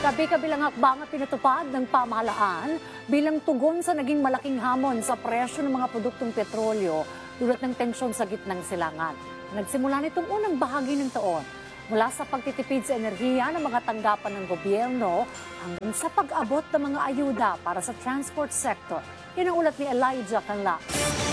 Kabi-kabilang hakbang ang pinatupad ng pamahalaan bilang tugon sa naging malaking hamon sa presyo ng mga produktong petrolyo dulot ng tensyon sa gitnang silangan. Nagsimula nitong unang bahagi ng taon mula sa pagtitipid sa enerhiya ng mga tanggapan ng gobyerno hanggang sa pag-abot ng mga ayuda para sa transport sector. Yan ang ulat ni Elijah Canla.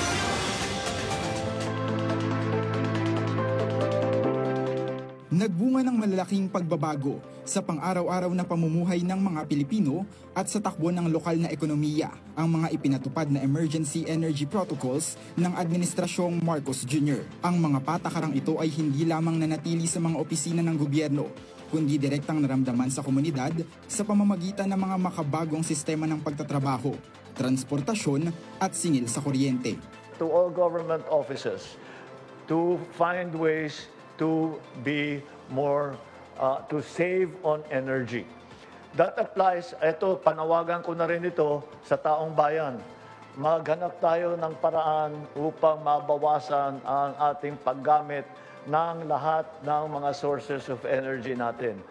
Nagbunga ng malalaking pagbabago sa pang-araw-araw na pamumuhay ng mga Pilipino at sa takbo ng lokal na ekonomiya ang mga ipinatupad na emergency energy protocols ng Administrasyong Marcos Jr. Ang mga patakarang ito ay hindi lamang nanatili sa mga opisina ng gobyerno, kundi direktang naramdaman sa komunidad sa pamamagitan ng mga makabagong sistema ng pagtatrabaho, transportasyon at singil sa kuryente. To all government offices to find ways to be more, to save on energy. That applies, ito, panawagan ko na rin ito sa taong bayan. Maghanap tayo ng paraan upang mabawasan ang ating paggamit ng lahat ng mga sources of energy natin.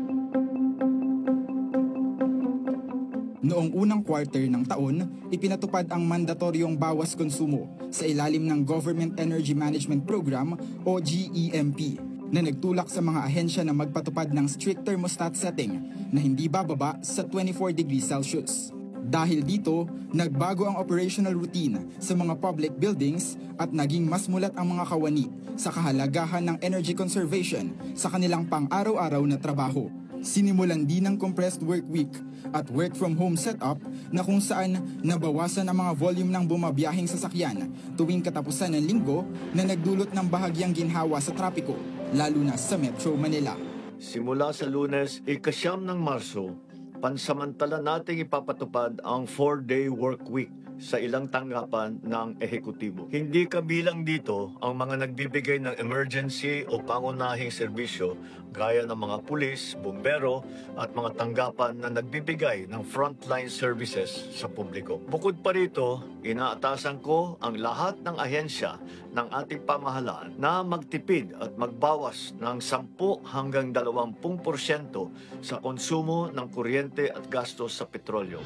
Noong unang quarter ng taon, ipinatupad ang mandatoryong bawas konsumo sa ilalim ng Government Energy Management Program o GEMP na nagtulak sa mga ahensya na magpatupad ng strict thermostat setting na hindi bababa sa 24 degrees Celsius. Dahil dito, nagbago ang operational routine sa mga public buildings at naging mas mulat ang mga kawani sa kahalagahan ng energy conservation sa kanilang pang-araw-araw na trabaho. Sinimulan din ng compressed work week at work from home setup na kung saan nabawasan ang mga volume ng bumabiyahing sasakyan tuwing katapusan ng linggo na nagdulot ng bahagyang ginhawa sa trapiko, lalo na sa Metro Manila. Simula sa Lunes, ika-9 ng Marso, pansamantala nating ipapatupad ang 4-day work week sa ilang tanggapan ng ehekutibo. Hindi kabilang dito ang mga nagbibigay ng emergency o pangunahing serbisyo gaya ng mga pulis, bumbero at mga tanggapan na nagbibigay ng frontline services sa publiko. Bukod pa rito, inaatasan ko ang lahat ng ahensya ng ating pamahalaan na magtipid at magbawas ng 10 hanggang 20% sa konsumo ng kuryente at gastos sa petrolyo.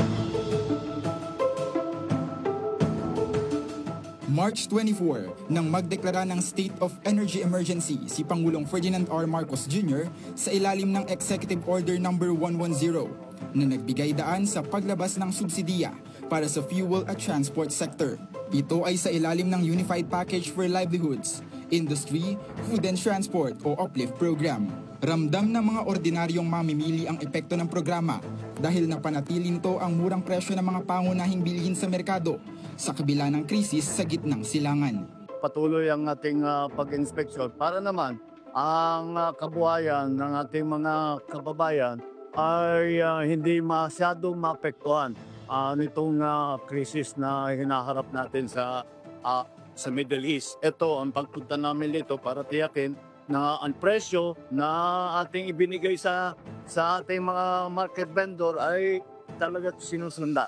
March 24, nang magdeklara ng State of Energy Emergency si Pangulong Ferdinand R. Marcos Jr. sa ilalim ng Executive Order No. 110 na nagbigay daan sa paglabas ng subsidiya para sa fuel at transport sector. Ito ay sa ilalim ng Unified Package for Livelihoods, Industry, Food and Transport o UPLIFT program. Ramdam ng mga ordinaryong mamimili ang epekto ng programa dahil napanatili nito ang murang presyo ng mga pangunahing bilihin sa merkado sa kabila ng krisis sa gitnang silangan. Patuloy ang ating pag-inspeksyon para naman ang kabuhayan ng ating mga kababayan ay hindi masyadong maapektuhan nitong krisis na hinaharap natin sa Middle East. Ito ang pagpunta namin dito para tiyakin na ang presyo na ating ibinigay sa ating mga market vendor ay talaga sinusunda.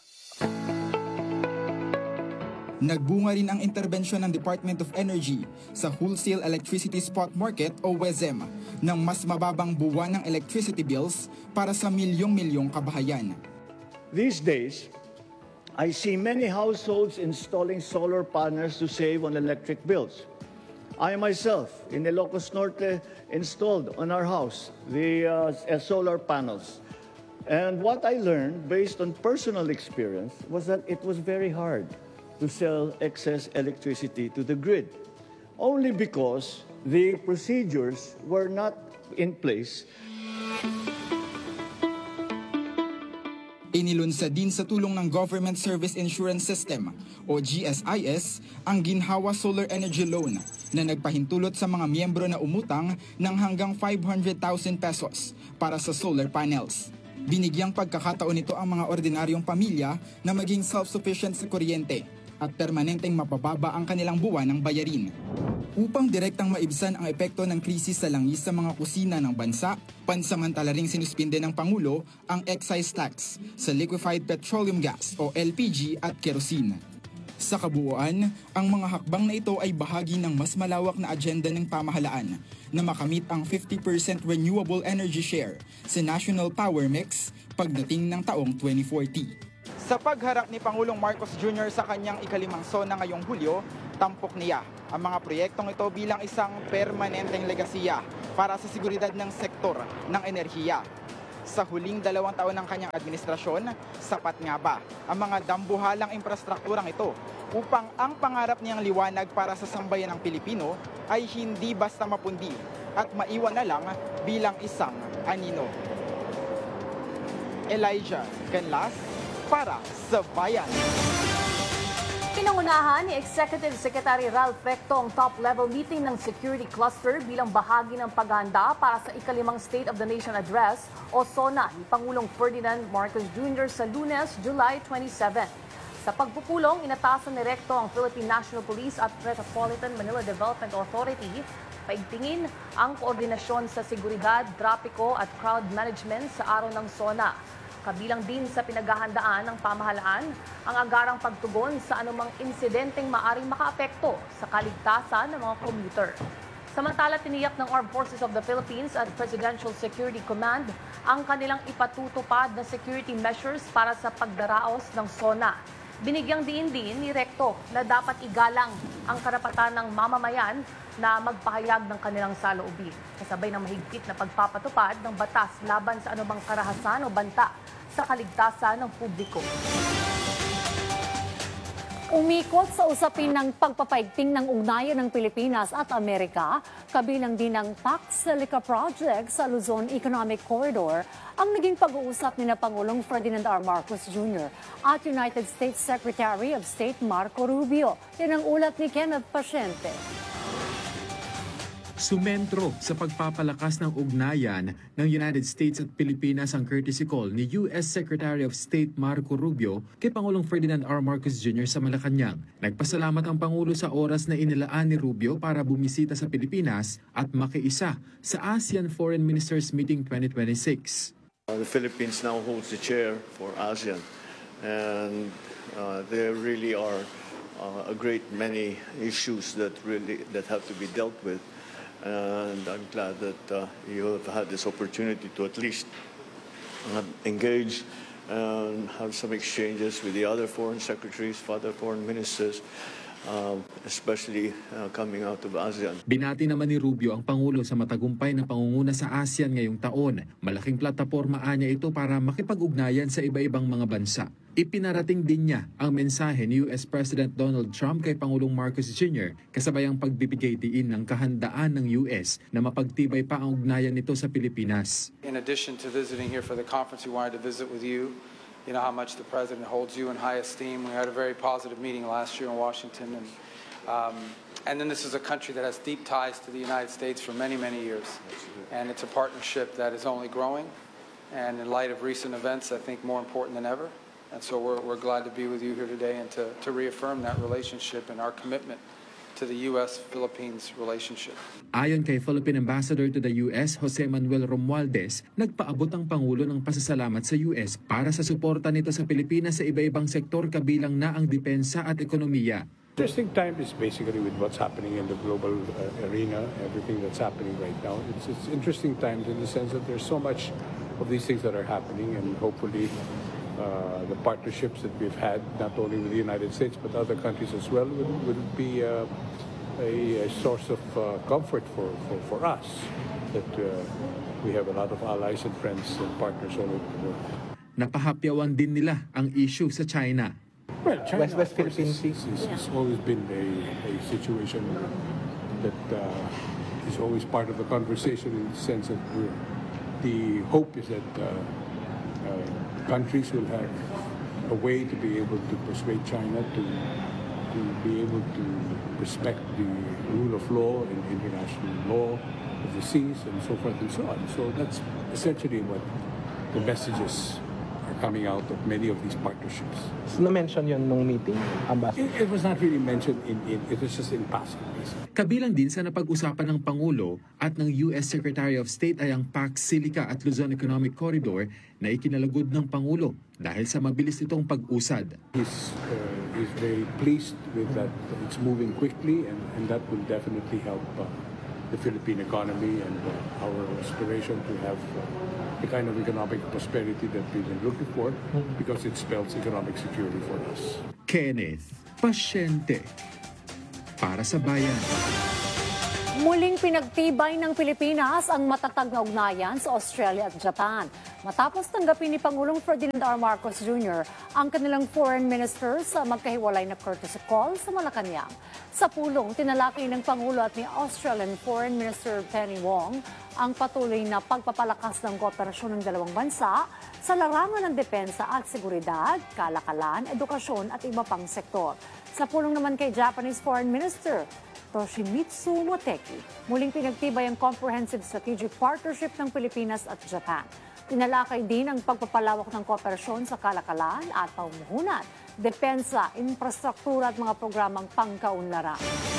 Nagbunga rin ang interbensyon ng Department of Energy sa Wholesale Electricity Spot Market o WEZM ng mas mababang buwan ng electricity bills para sa milyong-milyong kabahayan. These days, I see many households installing solar panels to save on electric bills. I myself, in Ilocos Norte, installed on our house the solar panels. And what I learned, based on personal experience, was that it was very hard to sell excess electricity to the grid, only because the procedures were not in place. Inilunsad din sa tulong ng Government Service Insurance System o GSIS ang Ginhawa Solar Energy Loan na nagpahintulot sa mga miyembro na umutang ng hanggang 500,000 pesos para sa solar panels. Binigyang pagkakataon nito ang mga ordinaryong pamilya na maging self-sufficient sa kuryente at permanenteng mapababa ang kanilang buwan ng bayarin. Upang direktang maibsan ang epekto ng krisis sa langis sa mga kusina ng bansa, pansamantala ring sinuspinde ng Pangulo ang excise tax sa liquefied petroleum gas o LPG at kerosene. Sa kabuuan, ang mga hakbang na ito ay bahagi ng mas malawak na agenda ng pamahalaan na makamit ang 50% renewable energy share sa national power mix pagdating ng taong 2040. Sa pagharap ni Pangulong Marcos Jr. sa kanyang ikalimang SONA ngayong Hulyo, tampok niya ang mga proyektong ito bilang isang permanenteng legasiya para sa seguridad ng sektor ng enerhiya. Sa huling 2 taon ng kanyang administrasyon, sapat nga ba ang mga dambuhalang infrastrukturang ito upang ang pangarap niyang liwanag para sa sambayan ng Pilipino ay hindi basta mapundi at maiwan na lang bilang isang anino? Elijah Canlas para sa Bayan. Pinangunahan ni Executive Secretary Ralph Recto ang top-level meeting ng Security Cluster bilang bahagi ng paghahanda para sa ikalimang State of the Nation Address o SONA ni Pangulong Ferdinand Marcos Jr. sa Lunes, July 27. Sa pagpupulong, inatasan ni Recto ang Philippine National Police at Metropolitan Manila Development Authority paigtingin ang koordinasyon sa seguridad, trapiko at crowd management sa araw ng SONA. Kabilang din sa pinaghahandaan ng pamahalaan ang agarang pagtugon sa anumang insidenteng maaring makaapekto sa kaligtasan ng mga commuter. Samantala, tiniyak ng Armed Forces of the Philippines at Presidential Security Command ang kanilang ipatutupad na security measures para sa pagdaraos ng SONA. Binigyang diin din ni Recto na dapat igalang ang karapatan ng mamamayan na magpahayag ng kanilang saloobin, kasabay ng mahigpit na pagpapatupad ng batas laban sa anumang karahasan o banta sa kaligtasan ng publiko. Umikot sa usapin ng pagpapaigting ng ugnayan ng Pilipinas at Amerika, kabilang din ng Pax Silica Project sa Luzon Economic Corridor, ang naging pag-uusap ni na Pangulong Ferdinand R. Marcos Jr. at United States Secretary of State Marco Rubio. Yan ang ulat ni Kenneth Paciente. Sumentro sa pagpapalakas ng ugnayan ng United States at Pilipinas ang courtesy call ni U.S. Secretary of State Marco Rubio kay Pangulong Ferdinand R. Marcos Jr. sa Malacanang. Nagpasalamat ang Pangulo sa oras na inilaan ni Rubio para bumisita sa Pilipinas at makiisa sa ASEAN Foreign Ministers Meeting 2026. The Philippines now holds the chair for ASEAN, and there really are a great many issues that have to be dealt with. And I'm glad that you have had this opportunity to at least engage and have some exchanges with the other foreign secretaries, other foreign ministers, especially coming out of ASEAN. Binati naman ni Rubio ang Pangulo sa matagumpay na pangunguna sa ASEAN ngayong taon. Malaking plataporma niya ito para makipag-ugnayan sa iba-ibang mga bansa. Ipinarating din niya ang mensahe ni US President Donald Trump kay Pangulong Marcos Jr. kasabay ang pagbibigay diin ng kahandaan ng US na mapagtibay pa ang ugnayan nito sa Pilipinas. In addition to visiting here for the conference, we wanted to visit with you. You know how much the President holds you in high esteem. We had a very positive meeting last year in Washington. And then this is a country that has deep ties to the United States for many, many years. And it's a partnership that is only growing. And in light of recent events, I think more important than ever. And so we're glad to be with you here today and to reaffirm that relationship and our commitment to the U.S.-Philippines relationship. Ayon kay Philippine Ambassador to the U.S., Jose Manuel Romualdez, nagpaabot ang Pangulo ng pasasalamat sa U.S. para sa suporta nito sa Pilipinas sa iba-ibang sektor kabilang na ang depensa at ekonomiya. Interesting time is basically with what's happening in the global arena, everything that's happening right now. It's interesting times in the sense that there's so much of these things that are happening, and hopefully the partnerships that we've had, not only with the United States but other countries as well, will be a source of comfort for us, that we have a lot of allies and friends and partners all over the world. Napahapyawan din nila ang issue sa China. Well, China, West Philippine Sea. it's always been a situation that is always part of the conversation, in the sense that the hope is that countries will have a way to be able to persuade China to be able to respect the rule of law and international law of the seas and so forth and so on. So that's essentially what the messages are coming out of many of these partnerships. So, na-mention yun nung meeting, Ambassador? It was not really mentioned it was just in passing. Basically. Kabilang din sa napag-usapan ng Pangulo at ng U.S. Secretary of State ay ang PAC Silica at Luzon Economic Corridor na ikinalagod ng Pangulo dahil sa mabilis itong pag-usad. He's very pleased with that. It's moving quickly and that will definitely help the Philippine economy and our aspiration to have the kind of economic prosperity that we've been looking for because it spells economic security for us. Kenneth Pasyente para sa Bayan. Muling pinagtibay ng Pilipinas ang matatag na ugnayan sa Australia at Japan. Matapos tanggapin ni Pangulong Ferdinand R. Marcos Jr. ang kanilang foreign minister sa magkahiwalay na courtesy call sa Malacanang. Sa pulong, tinalakay ng Pangulo at ni Australian Foreign Minister Penny Wong ang patuloy na pagpapalakas ng kooperasyon ng dalawang bansa sa larangan ng depensa at seguridad, kalakalan, edukasyon at iba pang sektor. Sa pulong naman kay Japanese Foreign Minister Toshimitsu Motegi, muling pinagtibay ang comprehensive strategic partnership ng Pilipinas at Japan. Tinalakay din ang pagpapalawak ng kooperasyon sa kalakalan at pamumuhunan, depensa, infrastruktura at mga programang pangkaunlaran.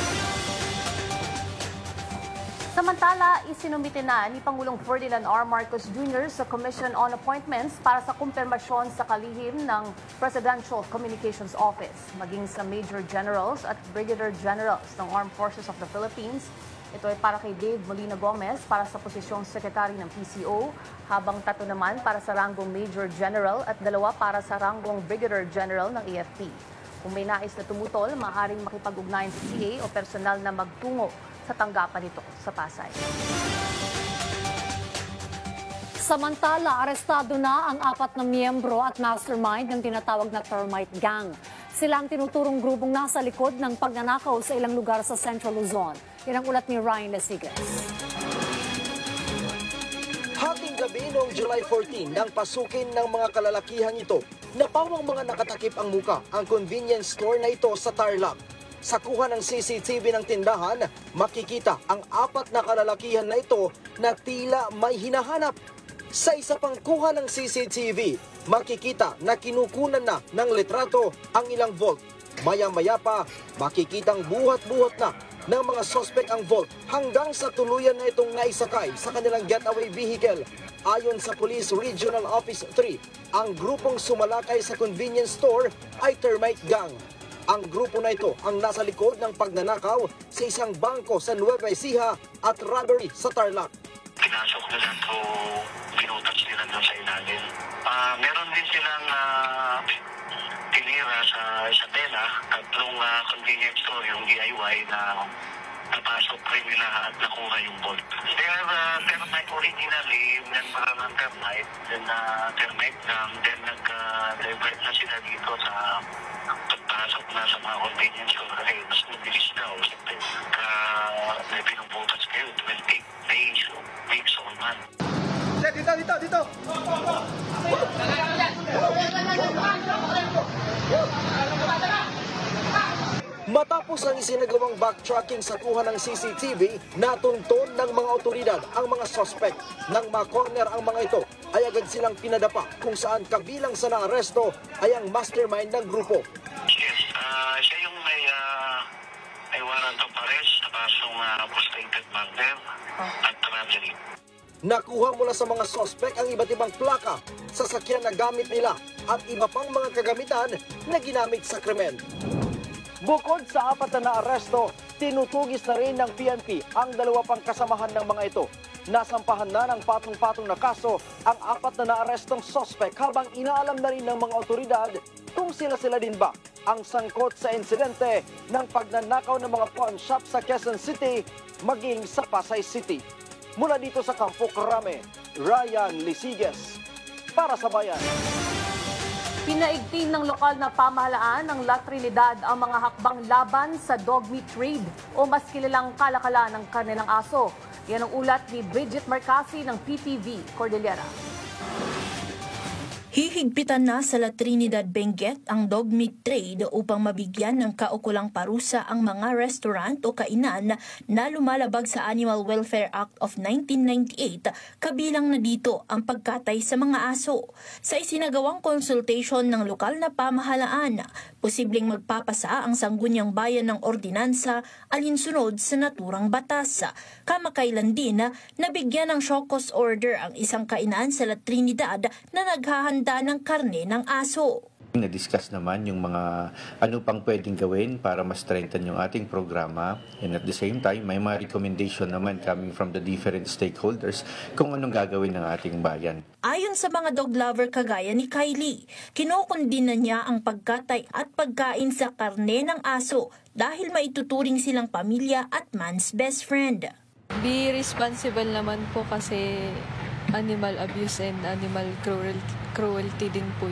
Samantala, isinumite na ni Pangulong Ferdinand R. Marcos Jr. sa Commission on Appointments para sa kumpirmasyon sa kalihim ng Presidential Communications Office, maging sa Major Generals at Brigadier Generals ng Armed Forces of the Philippines. Ito ay para kay Dave Molina Gomez para sa posisyong Secretary ng PCO, habang 3 naman para sa ranggong Major General at 2 para sa ranggong Brigadier General ng AFP. Kung may nais na tumutol, maaaring makipag-ugnayan sa CA o personal na magtungo sa tanggapan nito sa Pasay. Samantala, arestado na ang 4 na miyembro at mastermind ng tinatawag na Termite Gang. Sila ang tinuturong grupong nasa likod ng pagnanakaw sa ilang lugar sa Central Luzon. Yan ang ulat ni Ryan Lesigas. Hating gabi noong July 14 nang pasukin ng mga kalalakihang ito, napawang mga nakatakip ang muka ang convenience store na ito sa Tarlac. Sa kuha ng CCTV ng tindahan, makikita ang 4 na kalalakihan na ito na tila may hinahanap. Sa isa pang kuha ng CCTV, makikita na kinukunan na ng litrato ang ilang vault. Maya-maya pa, makikitang buhat-buhat na ng mga suspect ang vault hanggang sa tuluyan na itong naisakay sa kanilang getaway vehicle. Ayon sa Police Regional Office 3, ang grupong sumalakay sa convenience store ay Termite Gang. Ang grupo na ito ang nasa likod ng pagnanakaw sa isang bangko sa Nueva Ecija at robbery sa Tarlac. Pinasok nila to, pinutas nila doon sa ilalim. Meron din silang tinira sa Isabela at nung convenience store, yung DIY na napasok rin nila at nakuha yung bolt. They are termite originally, member ng termite, then termite gang, then nag-divert na sila dito sa pagpasok na sa mga convenience store kasi mas mabilis daw. May pinubutas kayo, it will take days or weeks or months. Dito! Matapos ang isinagawang backtracking sa kuha ng CCTV, natunton ng mga otoridad ang mga suspect. Nang ma-corner ang mga ito, ay agad silang pinadapa kung saan kabilang sa naaresto ay ang mastermind ng grupo. Yes, siya yung may warrant of arrest sa kasong frustrated murder at tragedy. Nakuha mula sa mga suspect ang iba't ibang plaka, sasakyan na gamit nila at iba pang mga kagamitan na ginamit sa krimen. Bukod sa 4 na naaresto, tinutugis na rin ng PNP ang 2 pang kasamahan ng mga ito. Nasampahan na ng patong-patong na kaso ang 4 na naarestong suspect habang inaalam na rin ng mga otoridad kung sila-sila din ba ang sangkot sa insidente ng pagnanakaw ng mga pawn shop sa Quezon City maging sa Pasay City. Mula dito sa Campo Crame, Ryan Lesigas para sa Bayan. Pinaigting ng lokal na pamahalaan ng La Trinidad ang mga hakbang laban sa dog meat trade o mas kilalang kalakala ng karne ng aso. Yan ang ulat ni Bridget Marcasi ng PTV Cordillera. Hihigpitan na sa La Trinidad, Benguet ang dog meat trade upang mabigyan ng kaukulang parusa ang mga restaurant o kainan na lumalabag sa Animal Welfare Act of 1998, kabilang na dito ang pagkatay sa mga aso. Sa isinagawang konsultasyon ng lokal na pamahalaan, posibleng magpapasa ang Sangguniang Bayan ng ordinansa alinsunod sa naturang batas. Kamakailan din nabigyan ng show cause order ang isang kainan sa La Trinidad na naghahanda ng karne ng aso. Na-discuss naman yung mga ano pang pwedeng gawin para mas strengthen yung ating programa, and at the same time may mga recommendation naman coming from the different stakeholders kung anong gagawin ng ating bayan. Ayon sa mga dog lover kagaya ni Kylie, kinukundina niya ang pagkatay at pagkain sa karne ng aso dahil maituturing silang pamilya at man's best friend. Be responsible naman po kasi animal abuse and animal cruelty din po